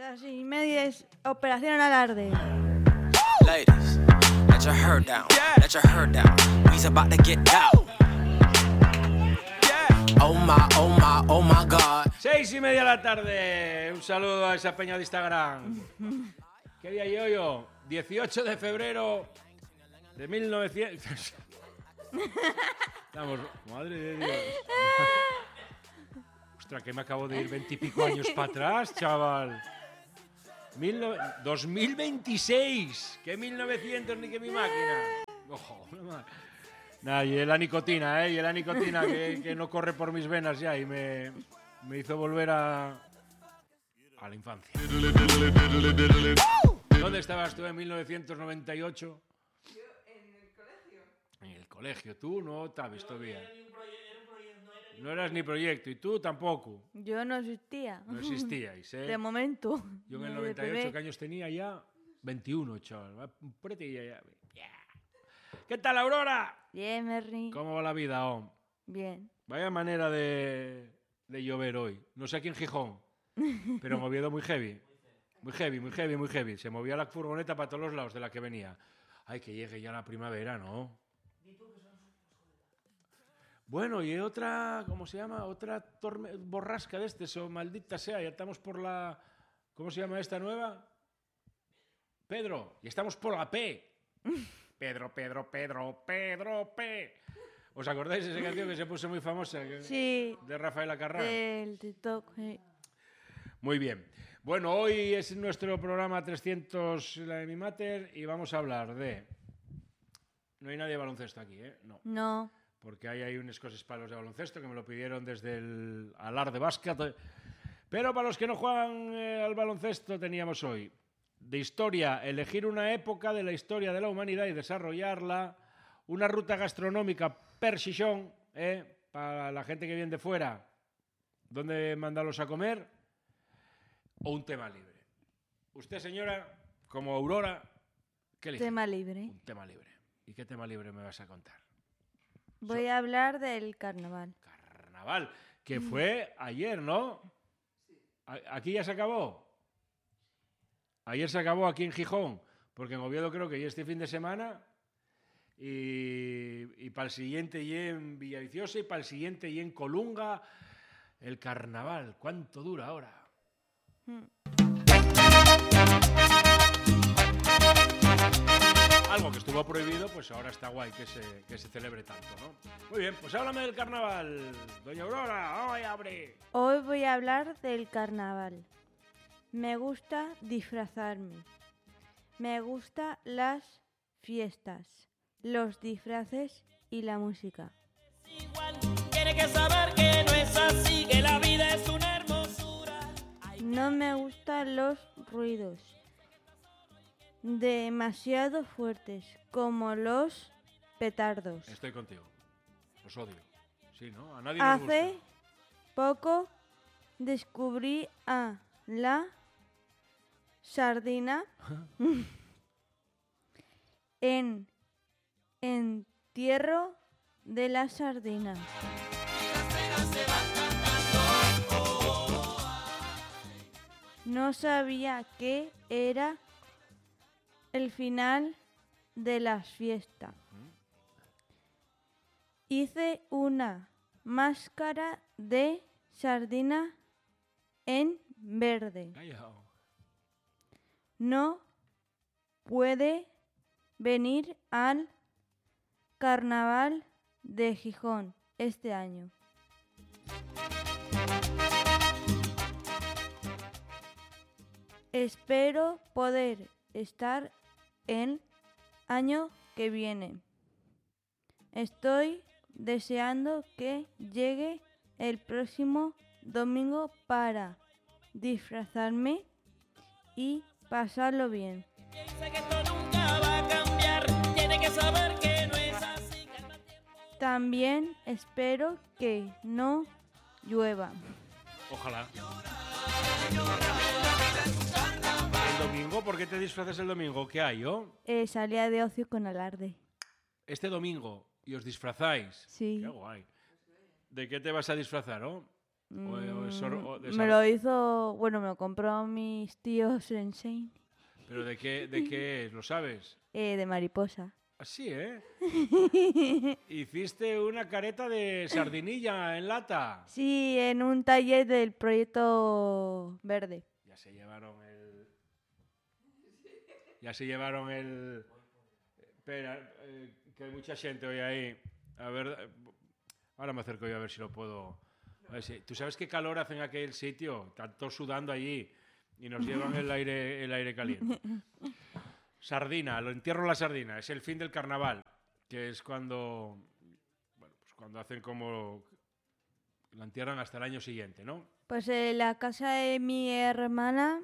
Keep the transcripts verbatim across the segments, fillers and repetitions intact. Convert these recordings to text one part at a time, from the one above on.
Seis y media es Operación Alarde. Ladies, let your hair down, let your hair down. We's about to get down. Oh my, oh my, oh my God. Seis y media de la tarde. Un saludo a esa peña de Instagram. ¿Qué día yo yo? dieciocho de febrero de mil novecientos. Vamos, madre de Dios. Ostras, que me acabo de ir veintipico años para atrás, chaval. Mil no... dos mil veintiséis. ¿Qué mil novecientos ni que mi máquina? Ojo, no Nada, y la nicotina, ¿eh? Y la nicotina que, que no corre por mis venas ya y me, me hizo volver a, a la infancia. ¿Dónde estabas tú en mil novecientos noventa y ocho? Yo en el colegio. En el colegio. Tú no te has visto bien. No eras ni proyecto y tú tampoco. Yo no existía. No existíais, ¿eh? De momento. Yo en el De noventa y ocho, bebé. ¿qué años tenía ya? veintiuno, chaval. Ponete ya, ya. ¿Qué tal, Aurora? Bien, Merry. ¿Cómo va la vida, oh? Bien. Vaya manera de, de llover hoy. No sé aquí en Gijón, pero en Oviedo muy heavy. Muy heavy, muy heavy, muy heavy. Se movía la furgoneta para todos los lados de la que venía. Ay, que llegue ya la primavera, ¿no? Bueno, y otra, ¿cómo se llama? Otra torme- borrasca de este, o maldita sea. Ya estamos por la... ¿Cómo se llama esta nueva? Pedro. Y estamos por la P. Pedro, Pedro, Pedro, Pedro, P. ¿Os acordáis de esa canción que se puso muy famosa? Que- Sí. De Rafael Acarrá. Del TikTok. Sí. Muy bien. Bueno, hoy es nuestro programa trescientos la de mi mater y vamos a hablar de... No hay nadie de baloncesto aquí, ¿eh? No. No. Porque hay, hay unas cosas para los de baloncesto que me lo pidieron desde el Alar de Básquet. Pero para los que no juegan eh, al baloncesto teníamos hoy de historia, elegir una época de la historia de la humanidad y desarrollarla, una ruta gastronómica per Xixón, eh, para la gente que viene de fuera, dónde mandarlos a comer, o un tema libre. Usted, señora, como Aurora, ¿qué elige? Tema libre. Un tema libre. ¿Y qué tema libre me vas a contar? Voy a hablar del carnaval. Carnaval, que fue ayer, ¿no? A- ¿Aquí ya se acabó? Ayer se acabó aquí en Gijón, porque en Oviedo creo que ya este fin de semana y, y para el siguiente y en Villaviciosa y para el siguiente y en Colunga, el carnaval. ¿Cuánto dura ahora? Mm. Algo que estuvo prohibido, pues ahora está guay que se, que se celebre tanto, ¿no? Muy bien, pues háblame del carnaval, doña Aurora, ¡ay, abre! Hoy voy a hablar del carnaval. Me gusta disfrazarme. Me gustan las fiestas, los disfraces y la música. Igual, tiene que saber que no es así, que la vida es una hermosura. No me gustan los ruidos demasiado fuertes, como los petardos. Estoy contigo, los odio. Sí, ¿no? A nadie nos Hace gusta. poco descubrí a la sardina en entierro de la sardina. No sabía que era el final de la fiesta. Hice una máscara de sardina en verde. Callao. No puede venir al carnaval de Gijón este año. Espero poder estar el año que viene. Estoy deseando que llegue el próximo domingo para disfrazarme y pasarlo bien. Piensa que esto nunca va a cambiar, tiene que saber que no es así, que el mal tiempo... También espero que no llueva. Ojalá. El domingo, ¿por qué te disfrazas el domingo? ¿Qué hay, yo? Eh, salía de ocio con alarde. Este domingo y os disfrazáis. Sí. Qué guay. ¿De qué te vas a disfrazar, oh? O, o es sor- o de me sar- lo hizo, bueno, me lo compró mis tíos en Shein, ¿Pero de qué, de qué es? ¿Lo sabes? eh, de mariposa. Así, ¿eh? Hiciste una careta de sardinilla en lata. Sí, en un taller del proyecto verde. Ya se llevaron el... Ya se llevaron el... Espera, eh, que hay mucha gente hoy ahí. A ver, eh, ahora me acerco yo a ver si lo puedo... A ver si- ¿Tú sabes qué calor hace en aquel sitio? Están todos sudando allí y nos llevan el aire, el aire caliente. Sardina, lo entierro la sardina. Es el fin del carnaval, que es cuando... Bueno, pues cuando hacen como... La entierran hasta el año siguiente, ¿no? Pues en la casa de mi hermana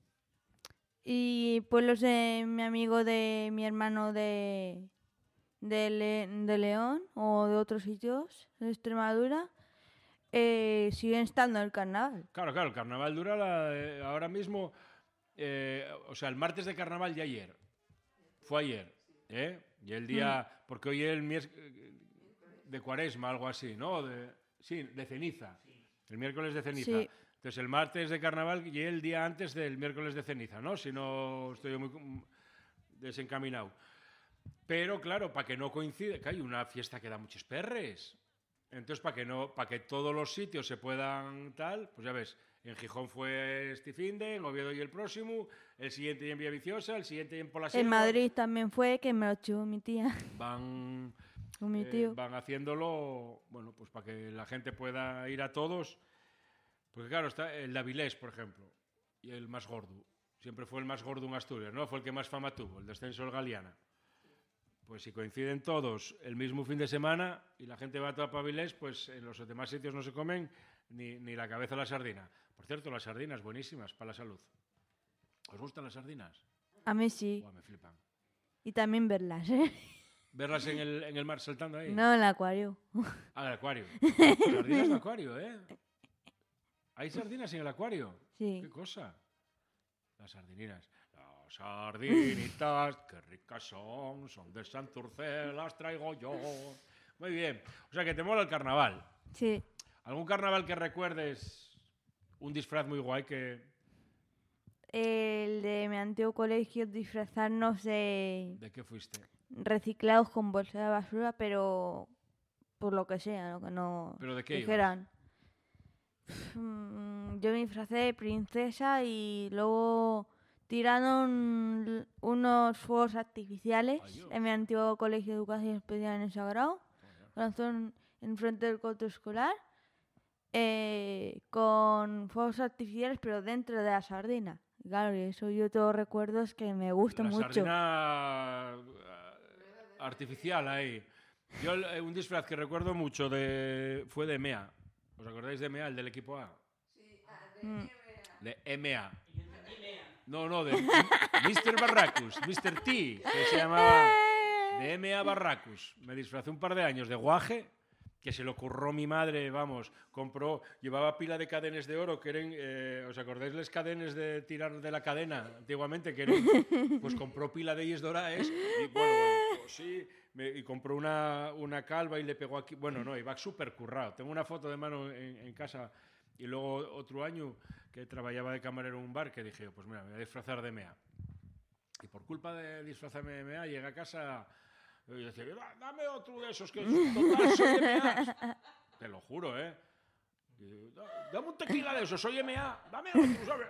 y pueblos de mi amigo de mi hermano de, de, Le- de León o de otros sitios de Extremadura, eh, siguen estando en el carnaval. Claro, claro, el carnaval dura la- eh, ahora mismo, eh, o sea, el martes de carnaval de ayer. Fue ayer, ¿eh? Y el día, porque hoy es el miércoles de cuaresma, algo así, ¿no? De, sí, de ceniza. El miércoles de ceniza. Sí. Entonces el martes de carnaval y el día antes del miércoles de ceniza, ¿no? Si no estoy muy mm, desencaminado. Pero claro, para que no coincida, que hay una fiesta que da muchos perres. Entonces, para que no, para que todos los sitios se puedan tal, pues ya ves, en Gijón fue este finde, en Oviedo y el próximo, el siguiente y en Villaviciosa, el siguiente y en Polasierra. En Madrid también fue, que me lo chivó mi tía Van, o mi eh, tío. van haciéndolo, bueno, pues para que la gente pueda ir a todos. Porque claro, está el de Avilés, por ejemplo, y el más gordo. Siempre fue el más gordo en Asturias, ¿no? Fue el que más fama tuvo, el descenso del Galiana. Pues si coinciden todos el mismo fin de semana y la gente va toda para Avilés, pues en los demás sitios no se comen ni, ni la cabeza de la sardina. Por cierto, las sardinas buenísimas para la salud. ¿Os gustan las sardinas? A mí sí. Buah, me flipan. Y también verlas, ¿eh? Verlas en el, en el mar saltando ahí. No en el acuario. Ah, el acuario. Sardinas de acuario, ¿eh? ¿Hay sardinas en el acuario? Sí. ¿Qué cosa? Las sardininas. Las sardinitas, qué ricas son, son de Santurce, las traigo yo. Muy bien. O sea que te mola el carnaval. Sí. ¿Algún carnaval que recuerdes? Un disfraz muy guay que... El de mi antiguo colegio, disfrazarnos de ¿De qué fuiste? reciclados con bolsa de basura, pero por lo que sea, lo que no ¿Pero de qué ibas? dijeran. Mm, Yo me disfracé de princesa y luego tiraron l- unos fuegos artificiales Ay, Dios. en mi antiguo colegio de educación especial en el Sagrado, lanzaron en frente del coto escolar, eh, con fuegos artificiales, pero dentro de la sardina. Y claro, y eso yo tengo recuerdos que me gusta La mucho. sardina eh, artificial ahí. Yo el- eh, un disfraz que recuerdo mucho de, fue de E M E A. ¿Os acordáis de E M E A, el del equipo A? Mm. De E M E A. No, no, de mister Barracus, mister T, que se llamaba de E M E A Barracus. Me disfrazé un par de años de guaje, que se lo curró mi madre, vamos, compró, llevaba pila de cadenas de oro, que eran, eh, ¿os acordáis las cadenas de tirar de la cadena antiguamente? Que eran, pues compró pila de ellas doraes, y bueno, bueno, pues sí, me- y compró una, una calva y le pegó aquí, bueno, no, iba súper currado. Tengo una foto de mano en, en casa, y luego otro año que trabajaba de camarero en un bar, que dije, pues mira, me voy a disfrazar de E M E A. Y por culpa de disfrazarme de E M E A, llegué a casa y decía, "Da- dame otro de esos, que total soy E M E A. Te lo juro, ¿eh? Y, "Da- dame un tequila de esos, soy E M E A, dame otro, ¿sabes?".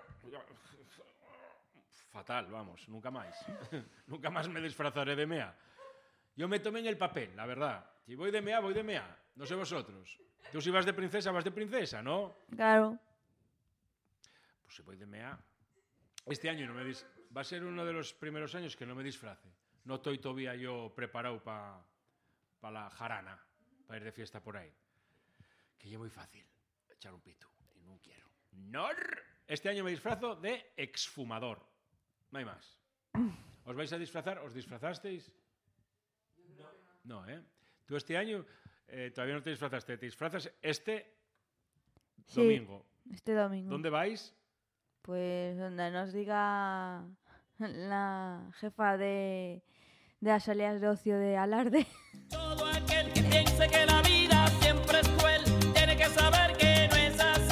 Fatal, vamos, nunca más. Nunca más me disfrazaré de E M E A. Yo me tomé en el papel, la verdad. Si voy de E M E A, voy de E M E A. No sé vosotros. Tú si vas de princesa, vas de princesa, ¿no? Claro. Pues si voy de E M E A. Este año no me dis- va a ser uno de los primeros años que no me disfrace. No estoy todavía yo preparado para pa la jarana, para ir de fiesta por ahí. Que ya es muy fácil echar un pito y no quiero. No. Este año me disfrazo de exfumador. No hay más. ¿Os vais a disfrazar? ¿Os disfrazasteis? No. No, ¿eh? Tú este año eh, todavía no te disfrazaste. Te disfrazas este Sí. domingo. Este domingo. ¿Dónde vais? Pues donde nos diga la jefa de, de las salidas de ocio de Alarde. Todo aquel que piense que la vida siempre es cruel, tiene que saber que no es así.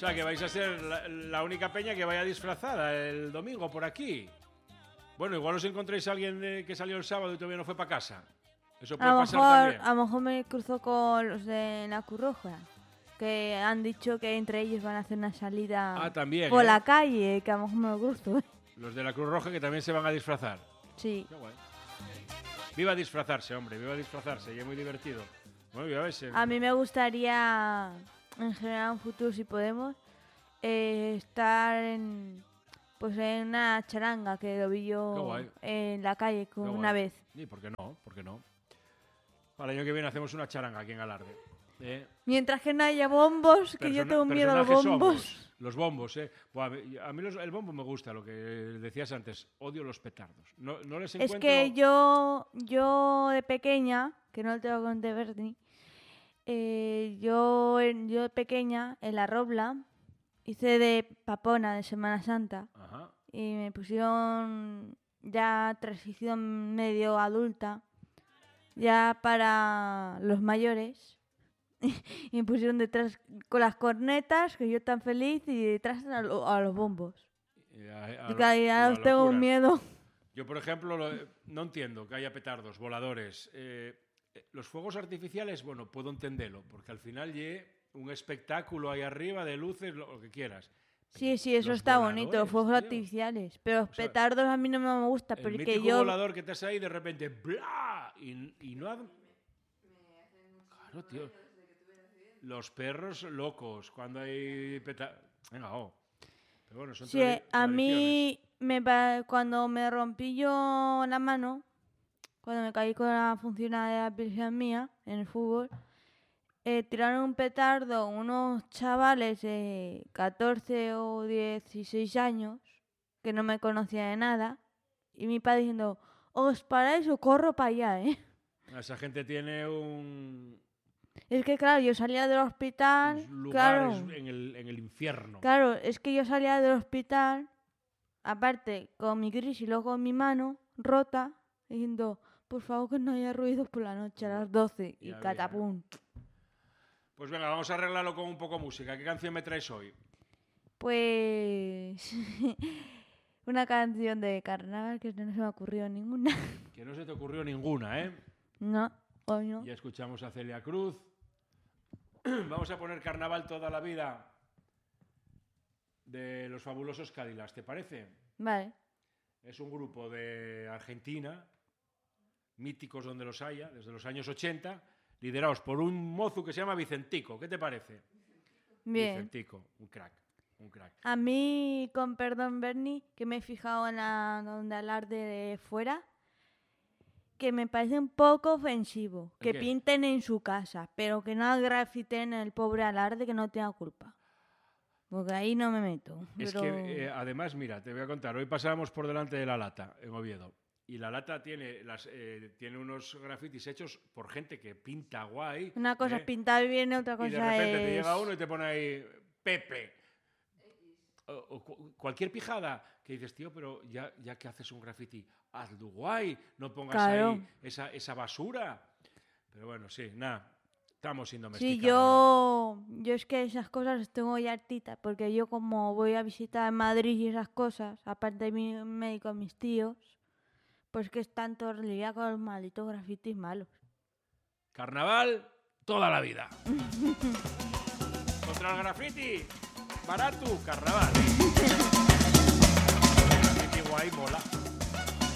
sea, que vais a ser la, la única peña que vaya disfrazada el domingo por aquí. Bueno, igual os encontréis a alguien de, que salió el sábado y todavía no fue para casa. Eso puede A lo, pasar mejor, también. a lo mejor me cruzo con los de la Cruz Roja, que han dicho que entre ellos van a hacer una salida Ah, también, por ¿eh? la calle, que a lo mejor me lo cruzo. Los de la Cruz Roja que también se van a disfrazar. Sí. Qué guay. Viva disfrazarse, hombre, viva disfrazarse, y es muy divertido. Bueno, ya ves. en- A mí me gustaría, en general, en un futuro, si podemos, eh, estar en, pues en una charanga, que lo vi Qué yo guay. en la calle con Qué una guay. vez. Sí, ¿por qué no? ¿Por qué no? Para el año que viene hacemos una charanga aquí en Alarde. ¿eh? Mientras que no haya bombos, que yo Persona- tengo miedo a los personajes bombos. somos, los bombos, ¿eh? Buah, a mí- a mí los- el bombo me gusta, lo que decías antes. Odio los petardos. No, no les Es encuentro... que yo, yo de pequeña, que no te lo conté, Bernie, eh, yo, en- yo de pequeña, en la Robla, hice de papona de Semana Santa Ajá. y me pusieron ya transición medio adulta, ya para los mayores, y me pusieron detrás con las cornetas, que yo tan feliz, y detrás a, lo- a los bombos. Y a- a Y lo- claro, ya la os tengo locura. miedo. Yo, por ejemplo, lo- no entiendo que haya petardos, voladores. eh, eh, los fuegos artificiales, bueno, puedo entenderlo, porque al final lle un espectáculo ahí arriba de luces, lo, lo que quieras. Sí, sí, eso Los está bonito, los voladores, fuegos tío. artificiales. Pero los O sea, petardos a mí no me gusta, El porque mítico yo... volador que te hace ahí de repente, ¡bla! Y, y no... ha- Claro, tío. Los perros locos cuando hay petardos. Venga, oh. Pero bueno, son Sí, tradi- a mí me pa- cuando me rompí yo la mano, cuando me caí con la funcionalidad de la prisión mía en el fútbol, eh, tiraron un petardo unos chavales de catorce o dieciséis años que no me conocían de nada, y mi padre diciendo, os paráis o corro para allá, ¿eh? tradiciones. Esa gente tiene un... Es que claro, yo salía del hospital, unos claro, lugares en, el, en el infierno. claro, es que yo salía del hospital, aparte con mi crisis y luego con mi mano rota, diciendo, por favor que no haya ruidos por la noche a las doce, y Ya, ya. catapum. Pues venga, vamos a arreglarlo con un poco de música. ¿Qué canción me traes hoy? Pues una canción de carnaval que no se me ocurrió ninguna. Que no se te ocurrió ninguna, ¿eh? No, coño. Ya escuchamos a Celia Cruz. Vamos a poner Carnaval toda la vida de los fabulosos Cadillacs, ¿te parece? Vale. Es un grupo de Argentina, míticos donde los haya, desde los años ochenta, liderados por un mozo que se llama Vicentico. ¿Qué te parece? Bien. Vicentico, un crack, un crack. A mí, con perdón, Bernie, que me he fijado en la donde hablar de fuera, que me parece un poco ofensivo ¿El que qué? pinten en su casa, pero que no grafiten el pobre alarde que no tenga culpa. Porque ahí no me meto. Es pero- que, eh, además, mira, te voy a contar. Hoy pasábamos por delante de La Lata, en Oviedo. Y La Lata tiene, las, eh, tiene unos grafitis hechos por gente que pinta guay. Una cosa ¿eh? es pintar bien, otra cosa Y de repente es... te llega uno y te pone ahí Pepe. O, o cu- cualquier pijada que dices, tío, pero ya, ya que haces un graffiti, hazlo guay, no pongas Claro. ahí esa, esa basura. Pero bueno, sí, nada, estamos sin Sí, domesticar. yo, yo es que esas cosas las tengo ya hartitas, porque yo como voy a visitar Madrid y esas cosas, aparte de mi médico, mis tíos, pues que están todos liados con los malditos grafitis malos. Carnaval toda la vida. Contra el graffiti, barato, carnaval. Graffiti guay, mola.